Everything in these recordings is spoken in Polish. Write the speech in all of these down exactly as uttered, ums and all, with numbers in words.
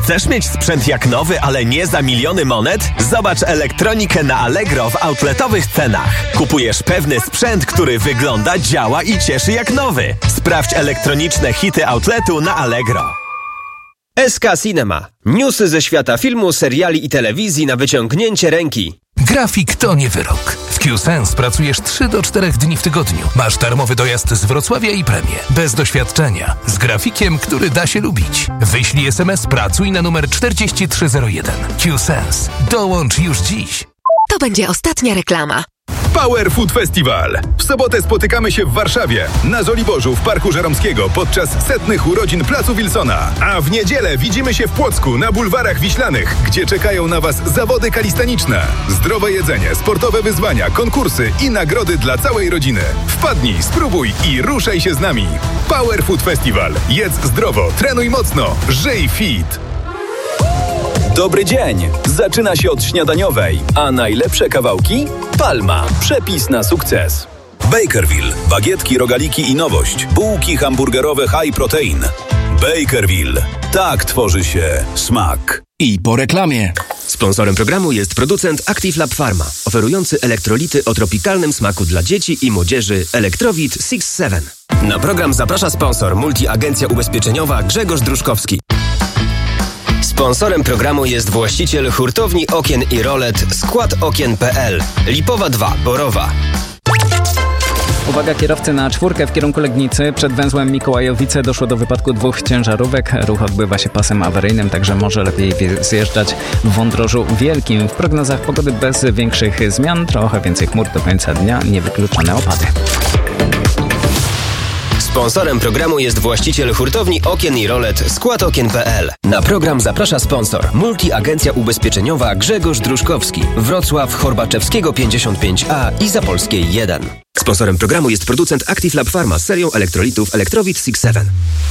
Chcesz mieć sprzęt jak nowy, ale nie za miliony monet? Zobacz elektronikę na Allegro w outletowych cenach. Kupujesz pewny sprzęt, który wygląda, działa i cieszy jak nowy. Sprawdź elektroniczne hity outletu na Allegro. S K Cinema. Newsy ze świata filmu, seriali i telewizji na wyciągnięcie ręki. Grafik to nie wyrok. W Q-Sense pracujesz trzy do czterech dni w tygodniu. Masz darmowy dojazd z Wrocławia i premię. Bez doświadczenia. Z grafikiem, który da się lubić. Wyślij es em es Pracuj na numer czterdzieści trzy zero jeden. Q-Sense. Dołącz już dziś. To będzie ostatnia reklama. Power Food Festival. W sobotę spotykamy się w Warszawie, na Żoliborzu w Parku Żeromskiego podczas setnych urodzin Placu Wilsona. A w niedzielę widzimy się w Płocku na bulwarach Wiślanych, gdzie czekają na Was zawody kalistaniczne. Zdrowe jedzenie, sportowe wyzwania, konkursy i nagrody dla całej rodziny. Wpadnij, spróbuj i ruszaj się z nami. Power Food Festival. Jedz zdrowo, trenuj mocno, żyj fit. Dobry dzień! Zaczyna się od śniadaniowej, a najlepsze kawałki? Palma. Przepis na sukces. Bakerville. Bagietki, rogaliki i nowość. Bułki hamburgerowe high protein. Bakerville. Tak tworzy się smak. I po reklamie. Sponsorem programu jest producent Active Lab Pharma, oferujący elektrolity o tropikalnym smaku dla dzieci i młodzieży Elektrowit sześć siedem. Na program zaprasza sponsor Multiagencja Ubezpieczeniowa Grzegorz Druszkowski. Sponsorem programu jest właściciel hurtowni okien i rolet skład okien kropka pe el. Lipowa dwa, Borowa. Uwaga, kierowcy na czwórkę w kierunku Legnicy. Przed węzłem Mikołajowice doszło do wypadku dwóch ciężarówek. Ruch odbywa się pasem awaryjnym, także może lepiej zjeżdżać w Wądrożu Wielkim. W prognozach pogody bez większych zmian, trochę więcej chmur do końca dnia, niewykluczone opady. Sponsorem programu jest właściciel hurtowni okien i rolet skład okien kropka pe el. Na program zaprasza sponsor Multiagencja Ubezpieczeniowa Grzegorz Druszkowski, Wrocław, Horbaczewskiego pięćdziesiąt pięć a i Zapolskiej jeden. Sponsorem programu jest producent Active Lab Pharma z serią elektrolitów Elektrowit sześć siedem.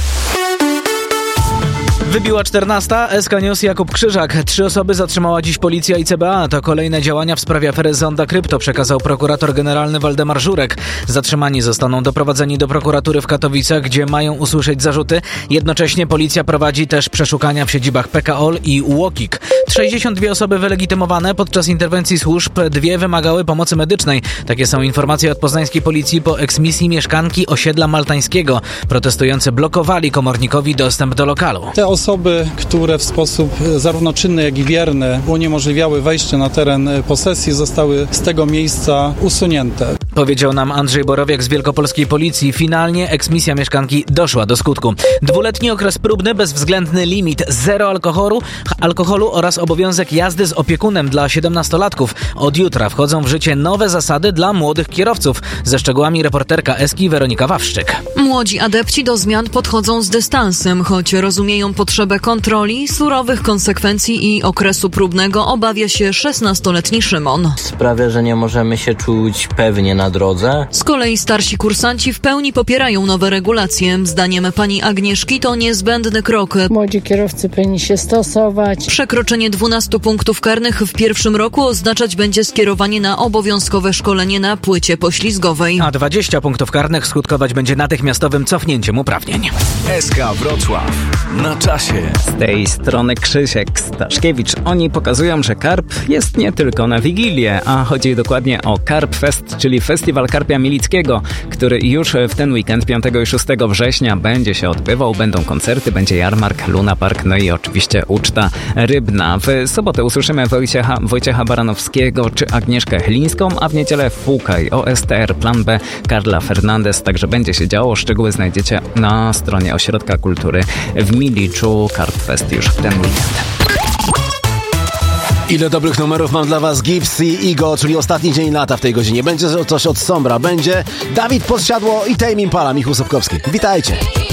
Wybiła czternasta. S K News, Jakub Krzyżak. Trzy osoby zatrzymała dziś policja i C B A. To kolejne działania w sprawie afery Zonda Krypto, przekazał prokurator generalny Waldemar Żurek. Zatrzymani zostaną doprowadzeni do prokuratury w Katowicach, gdzie mają usłyszeć zarzuty. Jednocześnie policja prowadzi też przeszukania w siedzibach P K O L i U O K I K. sześćdziesiąt dwie osoby wylegitymowane. Podczas interwencji służb dwie wymagały pomocy medycznej. Takie są informacje od poznańskiej policji po eksmisji mieszkanki osiedla maltańskiego. Protestujący blokowali komornikowi dostęp do lokalu. Te osoby, które w sposób zarówno czynny, jak i wierny uniemożliwiały wejście na teren posesji, zostały z tego miejsca usunięte. Powiedział nam Andrzej Borowiak z Wielkopolskiej Policji. Finalnie eksmisja mieszkanki doszła do skutku. Dwuletni okres próbny, bezwzględny limit, zero alkoholu, alkoholu oraz obowiązek jazdy z opiekunem dla siedemnastolatków. Od jutra wchodzą w życie nowe zasady dla młodych kierowców. Ze szczegółami reporterka Eski Weronika Wawrzyk. Młodzi adepci do zmian podchodzą z dystansem, choć rozumieją potrzebę kontroli, surowych konsekwencji i okresu próbnego, obawia się szesnastoletni Szymon. Sprawia, że nie możemy się czuć pewnie na drodze. Z kolei starsi kursanci w pełni popierają nowe regulacje. Zdaniem pani Agnieszki to niezbędny krok. Młodzi kierowcy powinni się stosować. Przekroczenie dwunastu punktów karnych w pierwszym roku oznaczać będzie skierowanie na obowiązkowe szkolenie na płycie poślizgowej. A dwadzieścia punktów karnych skutkować będzie natychmiastowym cofnięciem uprawnień. S K Wrocław. Na czasie. Z tej strony Krzysiek Staszkiewicz. Oni pokazują, że karp jest nie tylko na Wigilię, a chodzi dokładnie o Karp Fest, czyli Festiwal Karpia Milickiego, który już w ten weekend piątego i szóstego września będzie się odbywał. Będą koncerty, będzie jarmark, Luna Park, no i oczywiście uczta rybna. W sobotę usłyszymy Wojciecha, Wojciecha Baranowskiego czy Agnieszkę Chylińską, a w niedzielę Fukaj, O S T R, Plan B, Karla Fernandez. Także będzie się działo. Szczegóły znajdziecie na stronie Ośrodka Kultury w Miliczu. Karp Fest już w ten weekend. Ile dobrych numerów mam dla was. Gypsy Ego, czyli ostatni dzień lata w tej godzinie. Będzie coś od Sombra, będzie Dawid Podsiadło i Tame Impala, Michał Sobkowski. Witajcie.